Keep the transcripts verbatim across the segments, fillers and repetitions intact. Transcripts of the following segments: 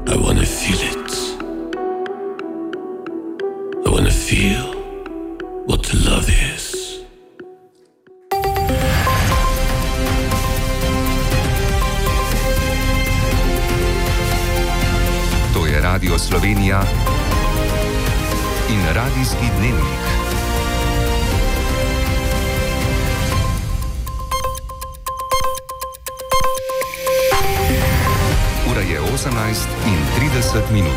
I wanna feel it. I wanna feel what love is. To je Radio Slovenija in Radijski dnevnik. Ura je osemnajst in trideset minut.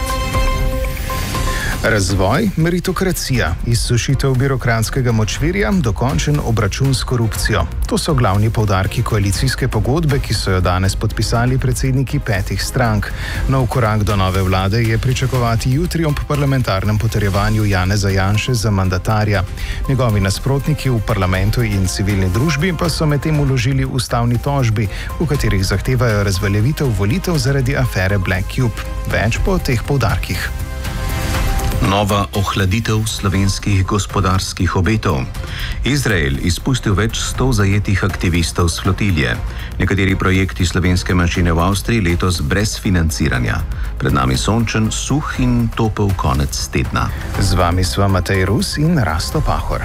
Razvoj, meritokracija, izsušitev birokratskega močvirja, dokončen obračun s korupcijo. To so glavni poudarki koalicijske pogodbe, ki so jo danes podpisali predsedniki petih strank. Nov korak do nove vlade je pričakovati jutri ob parlamentarnem potrjevanju Janeza Janše za mandatarja. Njegovi nasprotniki v parlamentu in civilni družbi pa so medtem vložili ustavni tožbi, v katerih zahtevajo razveljavitev volitev zaradi afere Black Cube. Več po teh poudarkih. Nova ohladitev slovenskih gospodarskih obetov. Izrael izpustil več sto zajetih aktivistov s flotilje. Nekateri projekti slovenske manjšine v Avstriji letos brez financiranja. Pred nami sončen, suh in topel konec tedna. Z vami sva Matej Rus in Rasto Pahor.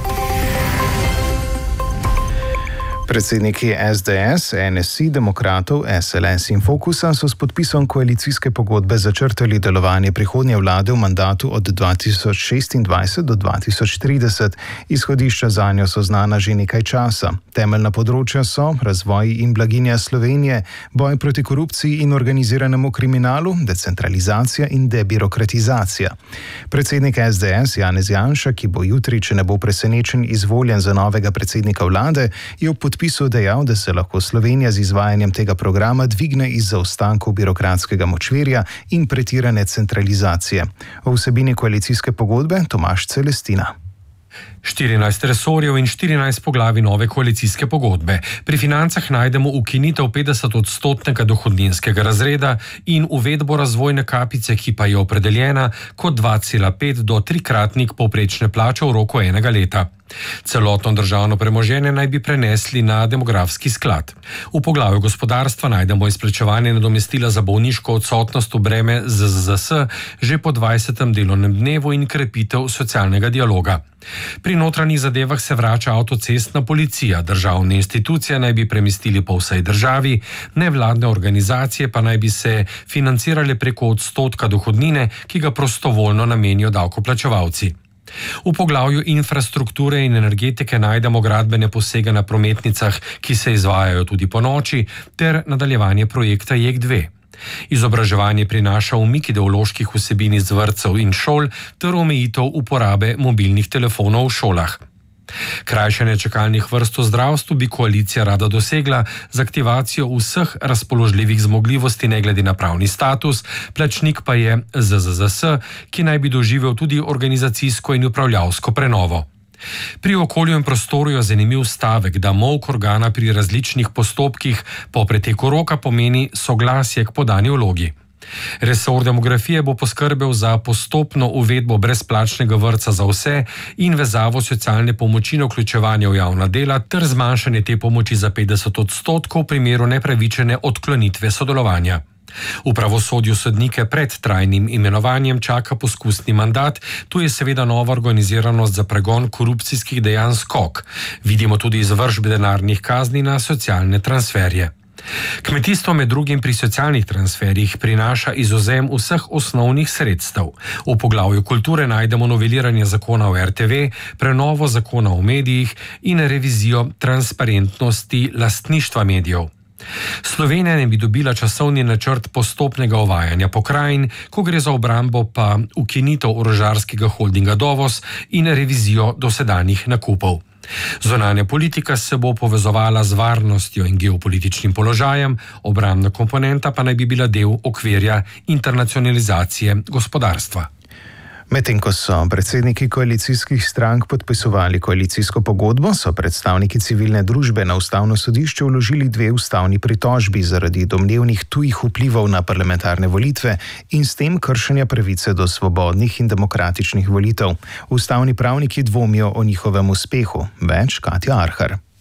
Predsedniki S D S, N S I, Demokratov, S L S in Fokusa so s podpisom koalicijske pogodbe začrtali delovanje prihodnje vlade v mandatu od dva tisoč šestindvajset do dva tisoč trideset. Izhodišča zanjo so znana že nekaj časa. Temeljna področja so razvoj in blaginja Slovenije, boj proti korupciji in organiziranemu kriminalu, decentralizacija in debirokratizacija. Predsednik S D S Janez Janša, ki bo jutri, če ne bo presenečen, izvoljen za novega predsednika vlade, je v podpisu dejal, da se lahko Slovenija z izvajanjem tega programa dvigne iz zaostankov birokratskega močvirja in pretirane centralizacije. O vsebini koalicijske pogodbe Tomaž Celestina. štirinajst resorjev in štirinajst poglavij nove koalicijske pogodbe. Pri financah najdemo ukinitev petdesetodstotnega dohodninskega razreda in uvedbo razvojne kapice, ki pa je opredeljena kot dva cela pet do trikratnik povprečne plače v roku enega leta. Celotno državno premoženje naj bi prenesli na demografski sklad. V poglavju gospodarstva najdemo izplačevanje nadomestila za bolniško odsotnost v breme Z Z Z S že po dvajsetem delovnem dnevu in krepitev socialnega dialoga. Pri notranjih zadevah se vrača avtocestna policija, državne institucije naj bi premestili po vsej državi, nevladne organizacije pa naj bi se financirale preko odstotka dohodnine, ki ga prostovoljno namenijo davkoplačevalci. V poglavju infrastrukture in energetike najdemo gradbene posege na prometnicah, ki se izvajajo tudi po noči, ter nadaljevanje projekta J E K dve. Izobraževanje prinaša umik ideoloških vsebin iz vrtcev in šol ter omejitev uporabe mobilnih telefonov v šolah. Krajšanje čakalnih vrst v zdravstvu bi koalicija rada dosegla z aktivacijo vseh razpoložljivih zmogljivosti ne glede na pravni status, plačnik pa je Z Z Z S, ki naj bi doživel tudi organizacijsko in upravljavsko prenovo. Pri okolju in prostoru je zanimiv stavek, da molk organa pri različnih postopkih po preteku roka pomeni soglasje k podani vlogi. Resor demografije bo poskrbel za postopno uvedbo brezplačnega vrtca za vse in vezavo socialne pomoči na vključevanje v javna dela ter zmanjšanje te pomoči za petdeset odstotkov v primeru nepravičene odklonitve sodelovanja. V pravosodju sodnike pred trajnim imenovanjem čaka poskusni mandat, tu je seveda nova organiziranost za pregon korupcijskih dejanj skok. Vidimo tudi izvršbe denarnih kazni na socialne transferje. Kmetijstvo med drugim pri socialnih transferjih prinaša izvzem vseh osnovnih sredstev. V poglavju kulture najdemo noveliranje zakona o R T V, prenovo zakona o medijih in revizijo transparentnosti lastništva medijev. Slovenija ne bi dobila časovni načrt postopnega uvajanja pokrajin, ko gre za obrambo pa ukinitev orožarskega holdinga Dovoz in revizijo dosedanjih nakupov. Zunanja politika se bo povezovala z varnostjo in geopolitičnim položajem, obrambna komponenta pa naj bi bila del okvirja internacionalizacije gospodarstva. Medtem ko so predsedniki koalicijskih strank podpisovali koalicijsko pogodbo, so predstavniki civilne družbe na ustavno sodišče vložili dve ustavni pritožbi zaradi domnevnih tujih vplivov na parlamentarne volitve in s tem kršenja pravice do svobodnih in demokratičnih volitev. Ustavni pravniki dvomijo o njihovem uspehu. Več Katja Arhar.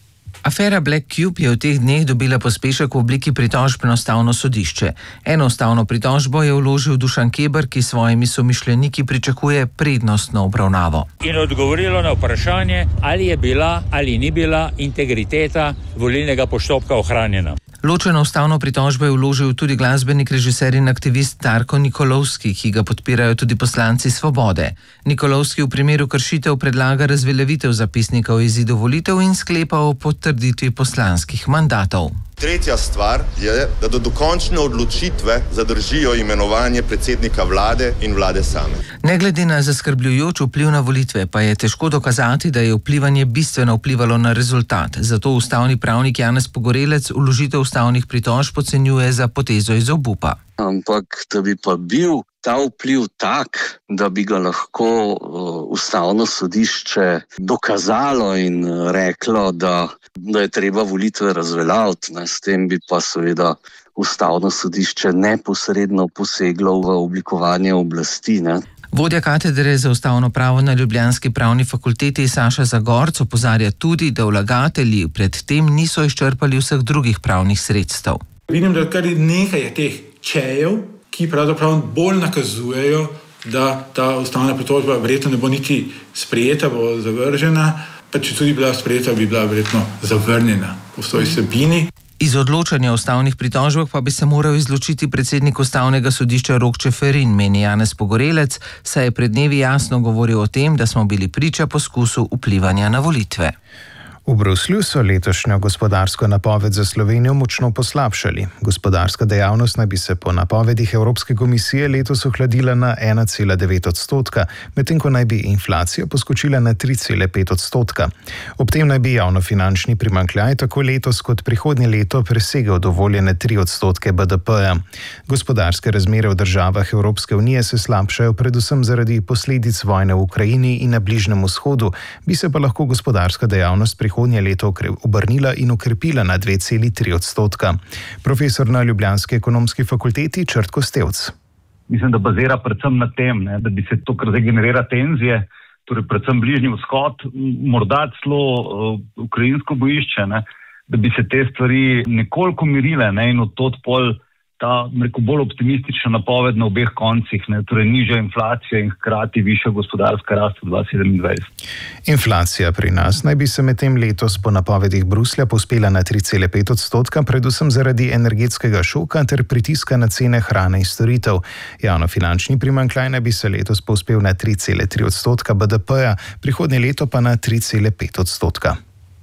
Afera Black Cube je v teh dneh dobila pospešek v obliki pritožb na ustavno sodišče. Eno ustavno pritožbo je vložil Dušan Keber, ki svojimi somišljeniki pričakuje prednostno obravnavo. In odgovorilo na vprašanje, ali je bila ali ni bila integriteta volilnega postopka ohranjena. Ločeno ustavno pritožbo je vložil tudi glasbenik, režiser in aktivist Darko Nikolovski, ki ga podpirajo tudi poslanci Svobode. Nikolovski v primeru kršitev predlaga razveljavitev zapisnika o izidu volitev in sklepa o potrditvi poslanskih mandatov. Tretja stvar je, da do dokončne odločitve zadržijo imenovanje predsednika vlade in vlade same. Ne glede na zaskrbljujoč vpliv na volitve, pa je težko dokazati, da je vplivanje bistveno vplivalo na rezultat. Zato ustavni pravnik Janez Pogorelec vložitev ustavnih pritožb ocenjuje za potezo iz obupa. Ampak da bi pa bil ta vpliv tak, da bi ga lahko uh, ustavno sodišče dokazalo in uh, reklo, da, da je treba volitve razveljaviti, ne, s tem bi pa seveda ustavno sodišče neposredno poseglo v oblikovanje oblasti, ne. Vodja katedre za ustavno pravo na ljubljanski pravni fakulteti Saša Zagorc opozarja tudi, da vlagatelji pred tem niso izčrpali vseh drugih pravnih sredstev. Vidim, da kar nekaj je teh čejev, ki pravzaprav bolj nakazujejo, da ta ustavna pritožba verjetno ne bo niti sprejeta, bo zavržena, pa če tudi bila sprejeta, bi bila verjetno zavrnjena v svoji vsebini. Iz odločanja o ustavnih pritožbah pa bi se moral izločiti predsednik ustavnega sodišča Rok Čeferin, meni Janez Pogorelec, saj je pred dnevi jasno govoril o tem, da smo bili priča poskusu vplivanja na volitve. V Bruslju so letošnjo gospodarsko napoved za Slovenijo močno poslabšali. Gospodarska dejavnost naj bi se po napovedih Evropske komisije letos ohladila na ena cela devet odstotka, medtem ko naj bi inflacija poskočila na tri cela pet odstotka. Ob tem naj bi javnofinančni primanjkljaj tako letos kot prihodnje leto presegel dovoljene tri odstotke B D P-ja. Gospodarske razmere v državah Evropske unije se slabšajo predvsem zaradi posledic vojne v Ukrajini in na Bližnjem vzhodu, bi se pa lahko gospodarska dejavnost prihodnje prihodnje leto obrnila in okrepila na dve celi tri odstotka. Profesor na ljubljanski ekonomski fakulteti Črtko Stevc. Mislim, da bazira predvsem na tem, ne, da bi se to, kar zdaj generira tenzije, torej predvsem Bližnji vzhod, morda celo uh, ukrajinsko bojišče, ne, da bi se te stvari nekoliko mirile, ne, in od tod pol ta rekel, bolj optimistična napoved na obeh koncih, ne, torej nižja inflacija in hkrati višja gospodarska rast v dva tisoč sedemindvajset. Inflacija pri nas naj bi se medtem letos po napovedih Bruslja povzpela na tri cela pet odstotka, predvsem zaradi energetskega šoka ter pritiska na cene hrane in storitev. Javnofinančni primanjkljaj naj bi se letos povzpel na tri cela tri odstotka B D P-ja, prihodnje leto pa na tri cela pet odstotka.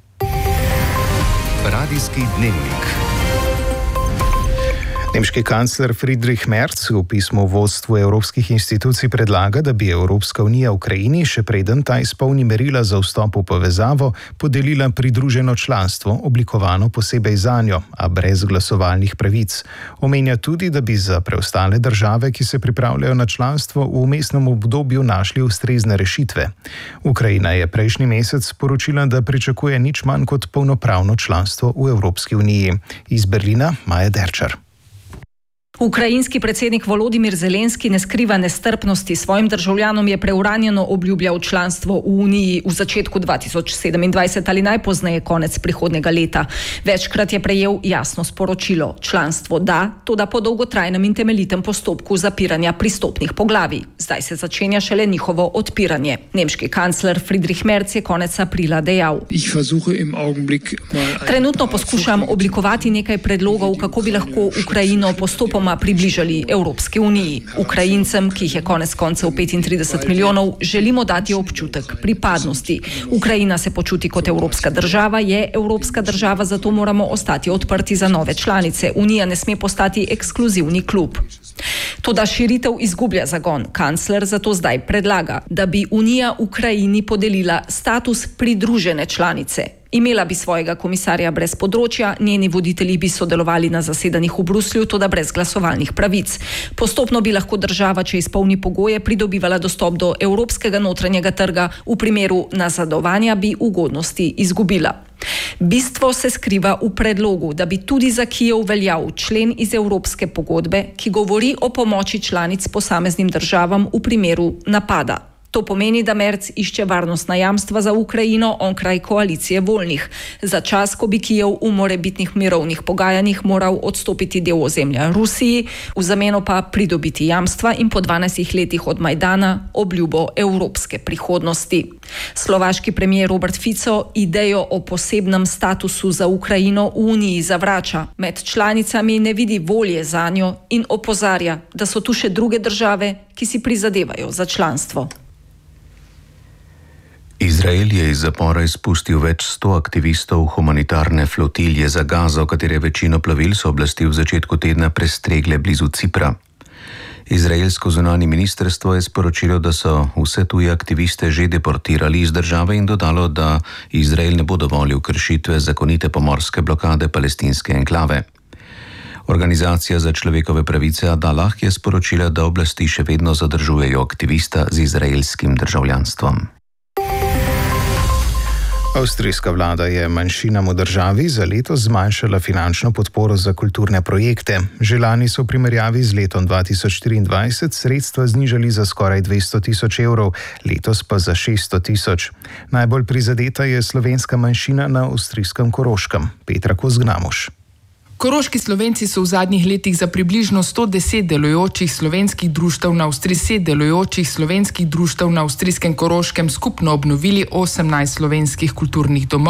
Radijski dnevnik. Nemški kancler Friedrich Merz v pismu vodstvu evropskih institucij predlaga, da bi Evropska unija Ukrajini, še preden ta izpolni merila za vstop v povezavo, podelila pridruženo članstvo, oblikovano posebej zanjo, a brez glasovalnih pravic. Omenja tudi, da bi za preostale države, ki se pripravljajo na članstvo, v vmesnem obdobju našli ustrezne rešitve. Ukrajina je prejšnji mesec sporočila, da pričakuje nič manj kot polnopravno članstvo v Evropski uniji. Iz Berlina Maja Derčar. Ukrajinski predsednik Volodimir Zelenski ne skriva nestrpnosti. Svojim državljanom je preuranjeno obljubljal članstvo v Uniji v začetku dva tisoč sedemindvajset ali najpozneje konec prihodnjega leta. Večkrat je prejel jasno sporočilo. Članstvo da, toda po dolgotrajnem in temeljitem postopku zapiranja pristopnih poglavij. Zdaj se začenja šele njihovo odpiranje. Nemški kancler Friedrich Merz je konec aprila dejal: Trenutno poskušam oblikovati nekaj predlogov, kako bi lahko Ukrajino postopoma približali Evropski uniji. Ukrajincem, ki jih je konec koncev petintrideset milijonov, želimo dati občutek pripadnosti. Ukrajina se počuti kot evropska država, je evropska država, zato moramo ostati odprti za nove članice. Unija ne sme postati ekskluzivni klub. Toda širitev izgublja zagon. Kancler zato zdaj predlaga, da bi Unija Ukrajini podelila status pridružene članice. Imela bi svojega komisarja brez področja, njeni voditelji bi sodelovali na zasedanjih v Bruslju, toda brez glasovalnih pravic. Postopno bi lahko država, če izpolni pogoje, pridobivala dostop do evropskega notranjega trga, v primeru nazadovanja bi ugodnosti izgubila. Bistvo se skriva v predlogu, da bi tudi za Kijev veljal člen iz Evropske pogodbe, ki govori o pomoči članic posameznim državam v primeru napada. To pomeni, da Merz išče varnostna jamstva za Ukrajino onkraj koalicije voljnih. Za čas, ko bi Kijev v morebitnih mirovnih pogajanjih moral odstopiti del ozemlja Rusiji, v zameno pa pridobiti jamstva in po dvanajstih letih od Majdana obljubo evropske prihodnosti. Slovaški premijer Robert Fico idejo o posebnem statusu za Ukrajino v Uniji zavrača. Med članicami ne vidi volje zanjo in opozarja, da so tu še druge države, ki si prizadevajo za članstvo. Izrael je iz zapora izpustil več sto aktivistov humanitarne flotilje za Gazo, katere večino plovil so oblasti v začetku tedna prestregle blizu Cipra. Izraelsko zunanje ministrstvo je sporočilo, da so vse tuje aktiviste že deportirali iz države in dodalo, da Izrael ne bo dovolil kršitve zakonite pomorske blokade palestinske enklave. Organizacija za človekove pravice Adalah je sporočila, da oblasti še vedno zadržujejo aktivista z izraelskim državljanstvom. Avstrijska vlada je manjšinam v državi za letos zmanjšala finančno podporo za kulturne projekte. Že lani so v primerjavi z letom dva tisoč štiriindvajset sredstva znižali za skoraj dvesto tisoč evrov, letos pa za šeststo tisoč. Najbolj prizadeta je slovenska manjšina na avstrijskem Koroškem. Petra Kozgnamuš. Koroški Slovenci so v zadnjih letih za približno sto deset delujočih slovenskih društev na avstrijskih delujočih slovenskih društev na avstrijskem Koroškem skupno obnovili osemnajst slovenskih kulturnih domov.